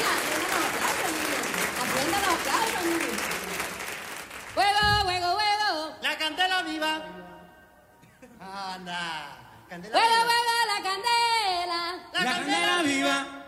Aprendan los aplausos, niños. Juego, juego, juego. La candela viva. Anda. Candela Juego, viva. juego.